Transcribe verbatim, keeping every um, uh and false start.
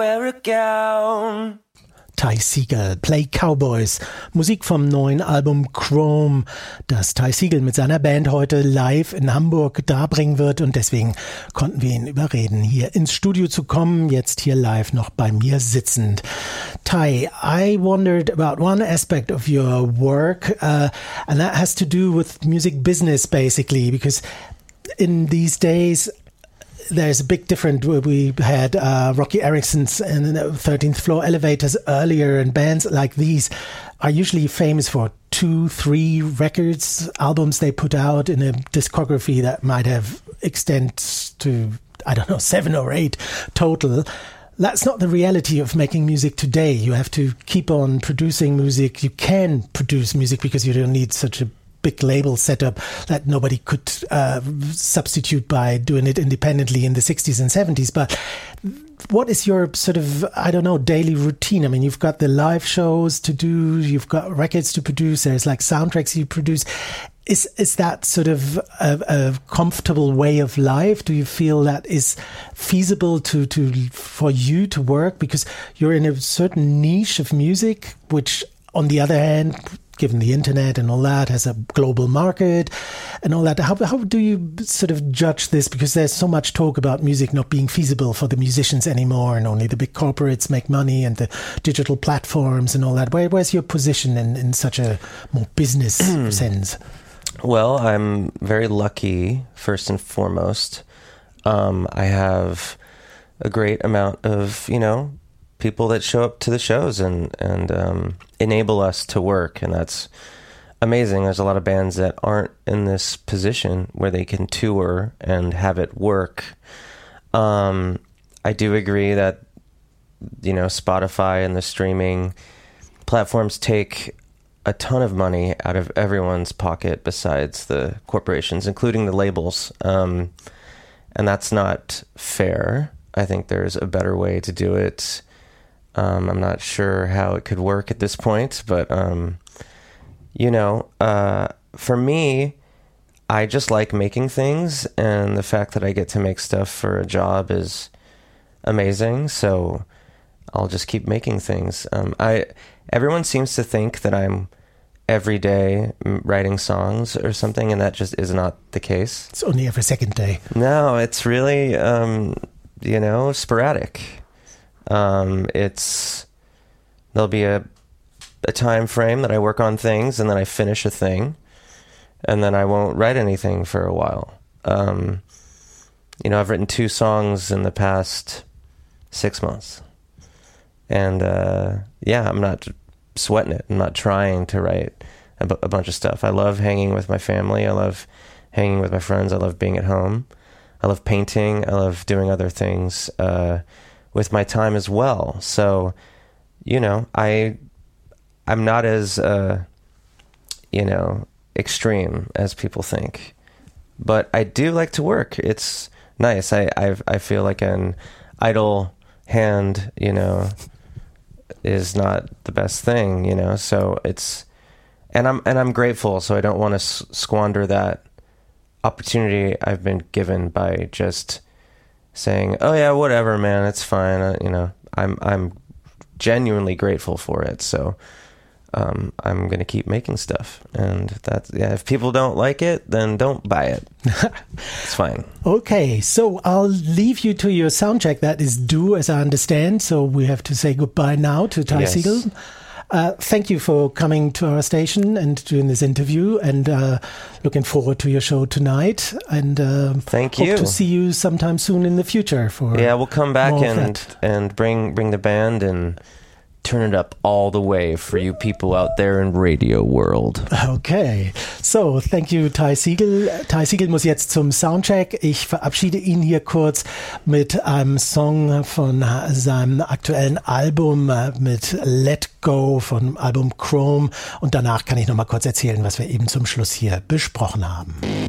wear a gown. Ty Segall, Play Cowboys, Musik vom neuen Album Chrome, das Ty Segall mit seiner Band heute live in Hamburg darbringen wird, und deswegen konnten wir ihn überreden, hier ins Studio zu kommen, jetzt hier live noch bei mir sitzend. Ty, I wondered about one aspect of your work, uh, and that has to do with music business basically, because in these days there's a big difference. We had uh, Rocky Erickson's and thirteenth Floor Elevators earlier, and bands like these are usually famous for two, three records, albums they put out in a discography that might have extend to, I don't know, seven or eight total. That's not the reality of making music today. You have to keep on producing music. You can produce music because you don't need such a big label setup that nobody could uh, substitute by doing it independently in the sixties and seventies. But what is your sort of, I don't know, daily routine? I mean, you've got the live shows to do, you've got records to produce, there's like soundtracks you produce. Is is that sort of a, a comfortable way of life? Do you feel that is feasible to, to for you to work? Because you're in a certain niche of music, which on the other hand, given the internet and all that, has a global market and all that. How how do you sort of judge this? Because there's so much talk about music not being feasible for the musicians anymore, and only the big corporates make money, and the digital platforms and all that. Where, where's your position in, in such a more business sense? Well, I'm very lucky, first and foremost. Um, I have a great amount of, you know, people that show up to the shows and and um, enable us to work, and that's amazing. There's a lot of bands that aren't in this position where they can tour and have it work. Um, I do agree that, you know, Spotify and the streaming platforms take a ton of money out of everyone's pocket besides the corporations, including the labels, um, and that's not fair. I think there's a better way to do it. Um, I'm not sure how it could work at this point, but, um, you know, uh, for me, I just like making things, and the fact that I get to make stuff for a job is amazing, so I'll just keep making things. Um, I everyone seems to think that I'm every day writing songs or something, and that just is not the case. It's only every second day. No, it's really, um, you know, sporadic. Um, it's, there'll be a, a time frame that I work on things, and then I finish a thing, and then I won't write anything for a while. Um, you know, I've written two songs in the past six months. And, uh, yeah, I'm not sweating it. I'm not trying to write a, b- a bunch of stuff. I love hanging with my family. I love hanging with my friends. I love being at home. I love painting. I love doing other things, uh, with my time as well. So, you know, I, I'm not as, uh, you know, extreme as people think, but I do like to work. It's nice. I, I, I feel like an idle hand, you know, is not the best thing, you know, so it's, and I'm, and I'm grateful. So I don't want to s- squander that opportunity I've been given by just saying, oh yeah, whatever, man, it's fine. Uh, you know, I'm, I'm genuinely grateful for it. So, um, I'm going to keep making stuff, and that's, yeah, if people don't like it, then don't buy it. It's fine. Okay, so I'll leave you to your soundcheck. That is due, as I understand. So we have to say goodbye now to Ty Yes. Segall. Uh, thank you for coming to our station and doing this interview, and uh, looking forward to your show tonight. And uh, thank hope you. to see you sometime soon in the future. For yeah, we'll come back more of and that. and bring bring the band and turn it up all the way for you people out there in Radio World. Okay, so thank you, Ty Segall. Ty Segall muss jetzt zum Soundcheck. Ich verabschiede ihn hier kurz mit einem Song von seinem aktuellen Album, mit Let Go vom Album Chrome. Und danach kann ich noch mal kurz erzählen, was wir eben zum Schluss hier besprochen haben.